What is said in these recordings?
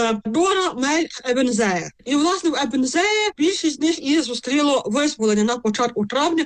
Дора Мель Ебензея. І, власне, в Ебензеї більшість з них і зустріло визволення на початку травня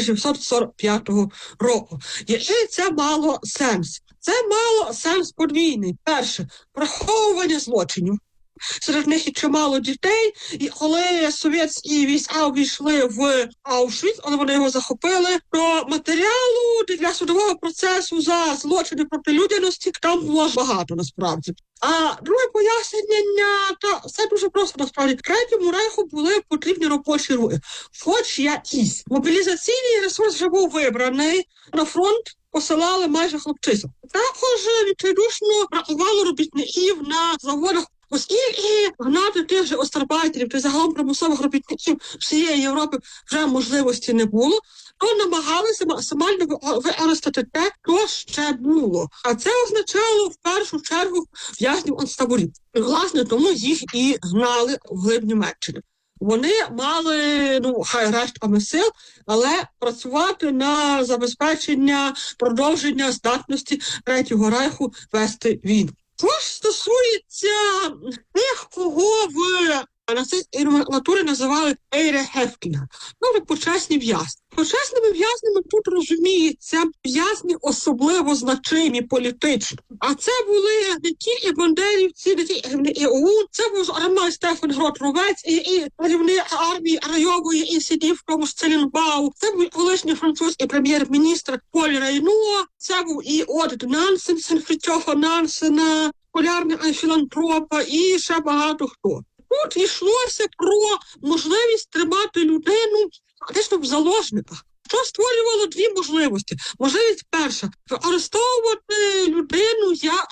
1645 року. І це мало сенс. Це мало сенс подвійний. Перше, приховування злочинів. Серед них і чимало дітей, і коли совєтські війська увійшли в Аушвіц, але вони його захопили, то матеріалу для судового процесу за злочини проти людяності там було багато насправді. А друге пояснення, та все дуже просто насправді. Третьому рейху були потрібні робочі руки. Хоч якісь. Мобілізаційний ресурс вже був вибраний, на фронт посилали майже хлопчисів. Також відчайдушно бракувало робітників на заводах. Оскільки гнати тих же остарбайтерів та загалом примусових робітників всієї Європи вже можливості не було, то намагалися максимально використати те, що ще було. А це означало в першу чергу в'язнів концтаборів. І, власне, тому їх і гнали вглиб Німеччини. Вони мали, хай рештками сил, але працювати на забезпечення продовження здатності Третього рейху вести війну. Що ж стосується тих, кого в нацистській номенклатурі називали Ейрехефтінга, почесні в'язні. Почесними в'язнями тут розуміється в'язні особливо значимі політично. А це були не тільки бандерівці, не тільки ОУН, це був зокрема Стефан Грот-Ровець, і керівник армії Райової, і сидів в тому ж Целінбау. Це був колишній французький прем'єр-міністр Поль Рейно, це був і Одет Нансен, син Фрітьофа Нансена, полярний філантропа і ще багато хто. Тут йшлося про можливість тримати людину фактично в заложниках. Що створювало дві можливості. Можливість перша – використовувати людину як,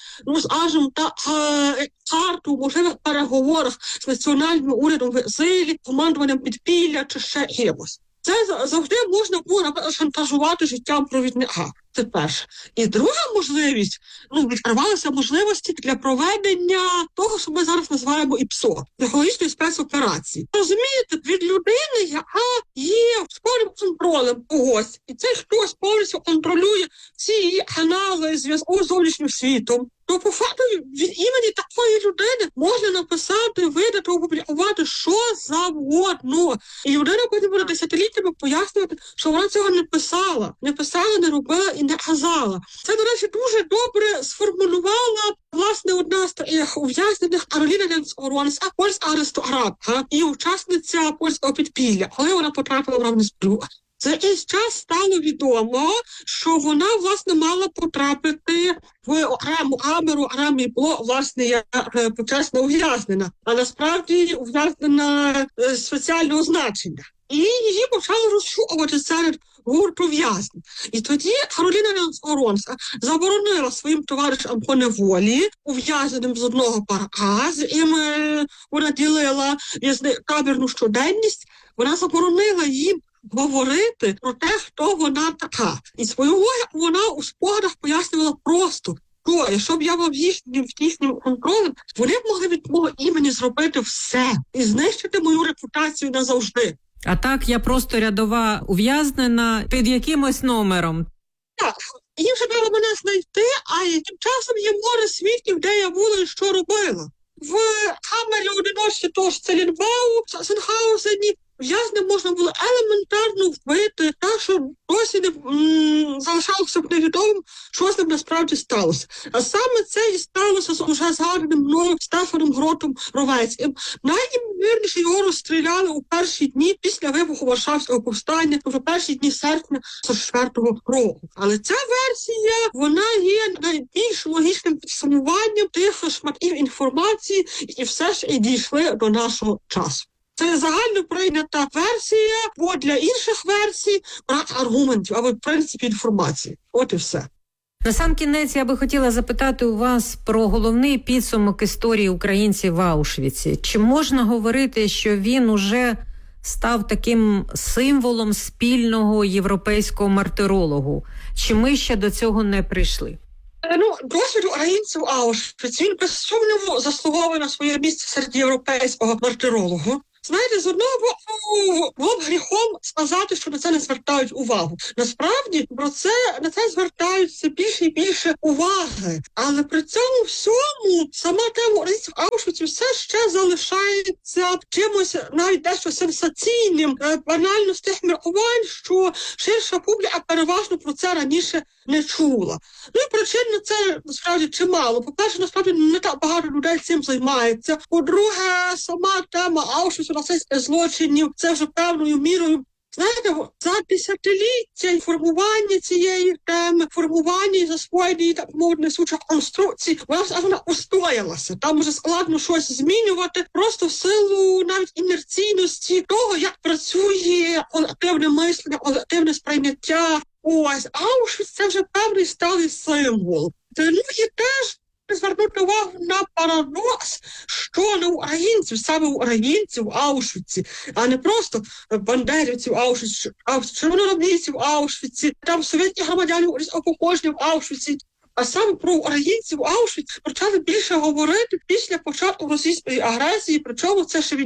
скажімо так, карту в можливих переговорах з національним урядом в екзилі, командуванням підпілля чи ще кимось. Це завжди можна було шантажувати життям провідника. Це перше. І друга можливість, відкривалися можливості для проведення того, що ми зараз називаємо ІПСО, психологічної спецоперації. Розумієте, від людини, яка є з повним контролем когось, і цей хтось повністю контролює всі її канали зв'язку з зовнішнім світом, то по факту від імені такої людини можна написати, видати, опублікувати що завгодно. І людина потім буде десятиліттями пояснювати, що вона цього не писала, не робила і не казала. Це, до речі, дуже добре сформулювала, власне, одна з таких ув'язнених Кароліна Ленц-Оронська, польська аристократка і учасниця польського підпілля, коли вона потрапила в Равнесбрюк. За якийсь час стало відомо, що вона, власне, мала потрапити в окрему камеру, окремий блок, власне, як почесна ув'язнена. А насправді ув'язнена спеціального значення. І її почали розшукувати серед гурту в'язнів. І тоді Кароліна Ленц-Оронська заборонила своїм товаришам по неволі, ув'язненим з одного парка, з яким вона ділила табірну щоденність, вона заборонила їм говорити про те, хто вона така. І свою логіку вона у спогадах пояснювала просто, що якщо б я був їхнім контролем, вони б могли від мого імені зробити все і знищити мою репутацію назавжди. А так я просто рядова ув'язнена під якимось номером. Так, їм вже треба мене знайти, а тим часом є море свідків, де я була і що робила. В камері одиночці того ж Целінбау, в Сасенхаузені, в'язням можна було елементарно вбити, так що досі не залишалося б невідомим, що з ним насправді сталося. А саме це і сталося з уже згаданим мною Стефаном Гротом Ровецьким. Найімовірніше його розстріляли у перші дні після вибуху Варшавського повстання, тобто перші дні серпня 44-го року. Але ця версія, вона є найбільш логічним підсумуванням тих шматків інформації, які все ж і дійшли до нашого часу. Це загально прийнята версія, бо для інших версій брак аргументів або в принципі інформації. От і все. Насамкінець я би хотіла запитати у вас про головний підсумок історії українців в Аушвіці. Чи можна говорити, що він уже став таким символом спільного європейського мартирологу? Чи ми ще до цього не прийшли? Досвід українців Аушвіц, він без сумніву заслуговує на своє місце серед європейського мартирологу. Знаєте, з одного боку було б гріхом сказати, що на це не звертають увагу. Насправді на це звертаються більше і більше уваги. Але при цьому всьому сама тема українців Аушвіцу все ще залишається чимось навіть дещо сенсаційним, банально з тих міркувань, що ширша публіка переважно про це раніше не чула. Ну і причин на це насправді чимало. По-перше, насправді не так багато людей цим займається. По-друге, сама тема Аушвіцу, нацистських злочинів, це вже певною мірою, знаєте, за десятиліття формування цієї теми, формування і засвоєння, так мовити, несучих конструкцій, вона устоялася. Там вже складно щось змінювати, просто в силу навіть інерційності того, як працює колективне мислення, колективне сприйняття. Ось, Аушвіц – це вже певний сталий символ. Ну і теж звернути увагу на парадокс, що не українців, саме українців в Аушвіці, а не просто бандерівців Аушвіці, червоноармійців Аушвіці, там совєтських громадянів походження в Аушвіці. А саме про українців в Аушвіці почали більше говорити після початку російської агресії, причому це ще від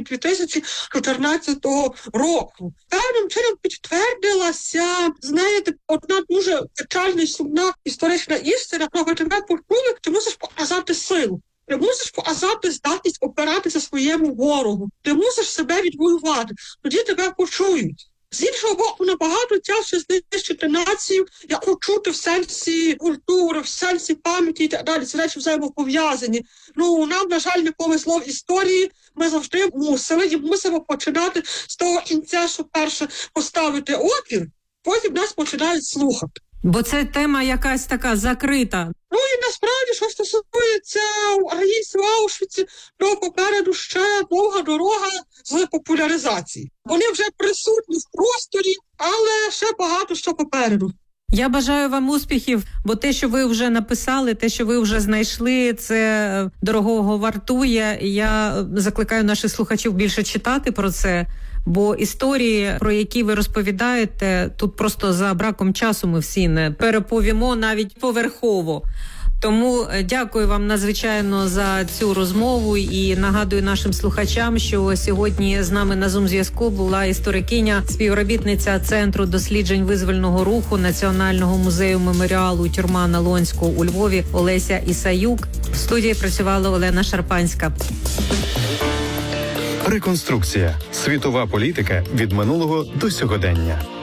2014 року. Певним чином підтвердилася, знаєте, одна дуже печальна і сумна історична істина, про тебе почули, ти мусиш показати силу. Ти мусиш показати здатність опиратися своєму ворогу. Ти мусиш себе відвоювати. Тоді тебе почують. З іншого боку, набагато тяжче знищити націю, як почути в сенсі культури, в сенсі пам'яті і так далі. Ці речі взаємопов'язані. Ну, нам, на жаль, не повезло в історії. Ми завжди мусили і мусимо починати з того кінця, що перше поставити опір, потім нас починають слухати. Бо це тема якась така закрита. Ну і насправді, що стосується українців в Аушвіці, то попереду ще довга дорога з популяризації. Вони вже присутні в просторі, але ще багато що попереду. Я бажаю вам успіхів, бо те, що ви вже написали, те, що ви вже знайшли, це дорогого вартує. Я закликаю наших слухачів більше читати про це, бо історії, про які ви розповідаєте, тут просто за браком часу ми всі не переповімо навіть поверхово. Тому дякую вам надзвичайно за цю розмову і нагадую нашим слухачам, що сьогодні з нами на Zoom-зв'язку була історикиня, співробітниця Центру досліджень визвольного руху Національного музею меморіалу «Тюрма на Лонську» у Львові Олеся Ісаюк. В студії працювала Олена Шарпанська. Реконструкція. Світова політика від минулого до сьогодення.